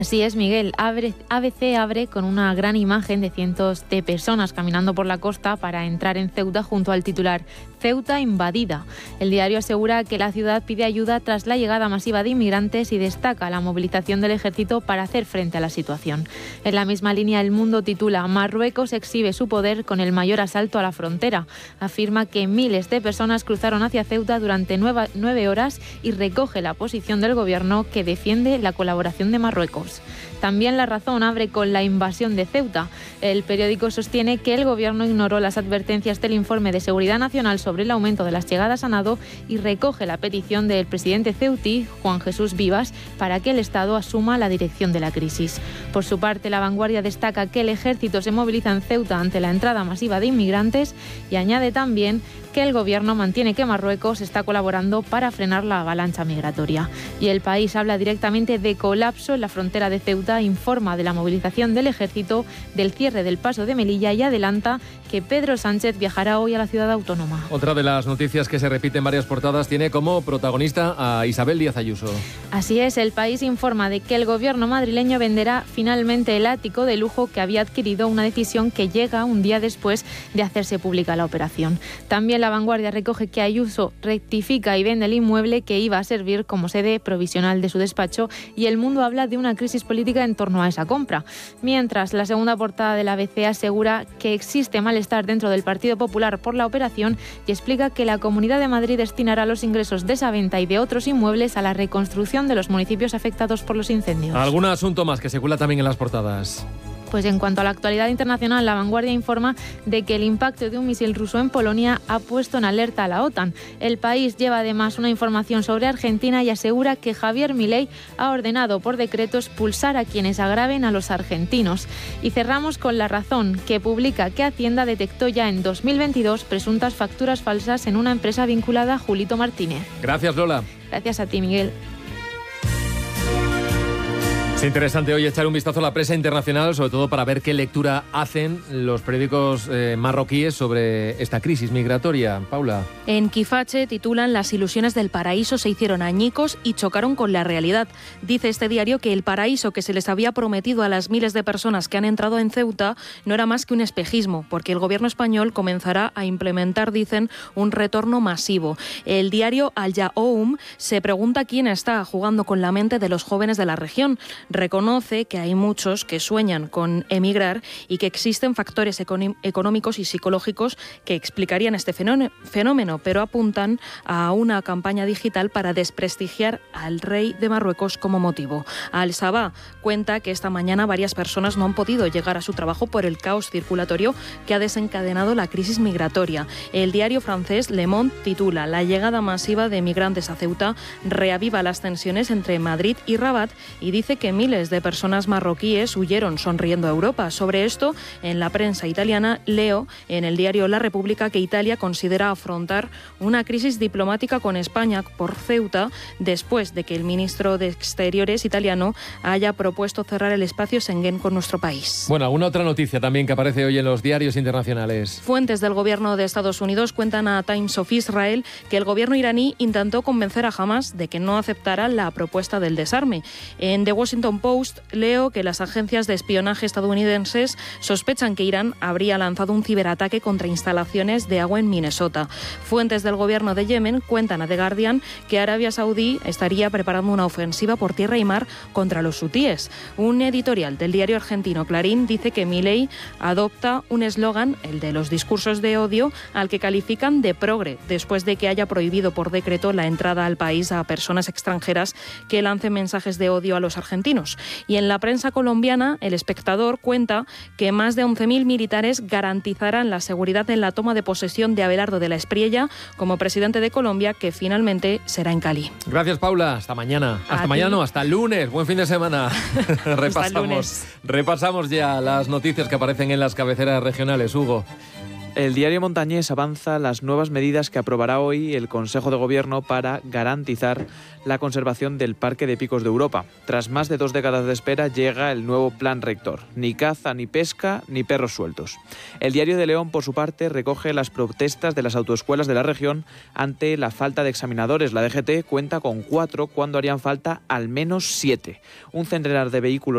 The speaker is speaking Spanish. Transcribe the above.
Así es, Miguel. ABC abre con una gran imagen de cientos de personas caminando por la costa para entrar en Ceuta junto al titular «Ceuta invadida». El diario asegura que la ciudad pide ayuda tras la llegada masiva de inmigrantes y destaca la movilización del ejército para hacer frente a la situación. En la misma línea, El Mundo titula «Marruecos exhibe su poder con el mayor asalto a la frontera». Afirma que miles de personas cruzaron hacia Ceuta durante 9 horas y recoge la posición del gobierno que defiende la colaboración de Marruecos. También La Razón abre con la invasión de Ceuta. El periódico sostiene que el gobierno ignoró las advertencias del informe de Seguridad Nacional sobre el aumento de las llegadas a nado y recoge la petición del presidente ceutí, Juan Jesús Vivas, para que el Estado asuma la dirección de la crisis. Por su parte, La Vanguardia destaca que el ejército se moviliza en Ceuta ante la entrada masiva de inmigrantes y añade también que el gobierno mantiene que Marruecos está colaborando para frenar la avalancha migratoria. Y El País habla directamente de colapso en la frontera de Ceuta, informa de la movilización del ejército, del cierre del paso de Melilla y adelanta que Pedro Sánchez viajará hoy a la ciudad autónoma. Otra de las noticias que se repite en varias portadas tiene como protagonista a Isabel Díaz Ayuso. Así es, El País informa de que el gobierno madrileño venderá finalmente el ático de lujo que había adquirido, una decisión que llega un día después de hacerse pública la operación. También La Vanguardia recoge que Ayuso rectifica y vende el inmueble que iba a servir como sede provisional de su despacho, y El Mundo habla de una crisis política en torno a esa compra. Mientras, la segunda portada de la ABC asegura que existe malestar dentro del Partido Popular por la operación y explica que la Comunidad de Madrid destinará los ingresos de esa venta y de otros inmuebles a la reconstrucción de los municipios afectados por los incendios. ¿Algún asunto más que se cuela también en las portadas? Pues en cuanto a la actualidad internacional, La Vanguardia informa de que el impacto de un misil ruso en Polonia ha puesto en alerta a la OTAN. El País lleva además una información sobre Argentina y asegura que Javier Milei ha ordenado por decreto expulsar a quienes agraven a los argentinos. Y cerramos con La Razón, que publica que Hacienda detectó ya en 2022 presuntas facturas falsas en una empresa vinculada a Julito Martínez. Gracias, Lola. Gracias a ti, Miguel. Es interesante hoy echar un vistazo a la prensa internacional, sobre todo para ver qué lectura hacen los periódicos marroquíes sobre esta crisis migratoria. Paula. En Quifache titulan «Las ilusiones del paraíso se hicieron añicos y chocaron con la realidad». Dice este diario que el paraíso que se les había prometido a las miles de personas que han entrado en Ceuta no era más que un espejismo, porque el gobierno español comenzará a implementar, dicen, un retorno masivo. El diario Al Yaoum se pregunta quién está jugando con la mente de los jóvenes de la región. Reconoce que hay muchos que sueñan con emigrar y que existen factores económicos y psicológicos que explicarían este fenómeno, pero apuntan a una campaña digital para desprestigiar al rey de Marruecos como motivo. Al Sabah cuenta que esta mañana varias personas no han podido llegar a su trabajo por el caos circulatorio que ha desencadenado la crisis migratoria. El diario francés Le Monde titula «La llegada masiva de migrantes a Ceuta reaviva las tensiones entre Madrid y Rabat» y dice que miles de personas marroquíes huyeron sonriendo a Europa. Sobre esto, en la prensa italiana, leo en el diario La República que Italia considera afrontar una crisis diplomática con España por Ceuta después de que el ministro de Exteriores italiano haya propuesto cerrar el espacio Schengen con nuestro país. Bueno, alguna otra noticia también que aparece hoy en los diarios internacionales. Fuentes del gobierno de Estados Unidos cuentan a Times of Israel que el gobierno iraní intentó convencer a Hamas de que no aceptara la propuesta del desarme. En The Washington Post leo que las agencias de espionaje estadounidenses sospechan que Irán habría lanzado un ciberataque contra instalaciones de agua en Minnesota. Fuentes del gobierno de Yemen cuentan a The Guardian que Arabia Saudí estaría preparando una ofensiva por tierra y mar contra los hutíes. Un editorial del diario argentino Clarín dice que Milei adopta un eslogan, el de los discursos de odio, al que califican de progre, después de que haya prohibido por decreto la entrada al país a personas extranjeras que lancen mensajes de odio a los argentinos. Y en la prensa colombiana, El Espectador cuenta que más de 11.000 militares garantizarán la seguridad en la toma de posesión de Abelardo de la Espriella como presidente de Colombia, que finalmente será en Cali. Gracias, Paula. Hasta mañana. Hasta el lunes. Buen fin de semana. Repasamos ya las noticias que aparecen en las cabeceras regionales. Hugo. El diario Montañés avanza las nuevas medidas que aprobará hoy el Consejo de Gobierno para garantizar la conservación del Parque de Picos de Europa. Tras más de 2 décadas de espera llega el nuevo plan rector. Ni caza, ni pesca, ni perros sueltos. El diario de León, por su parte, recoge las protestas de las autoescuelas de la región ante la falta de examinadores. La DGT cuenta con 4 cuando harían falta al menos 7. Un centenar de vehículos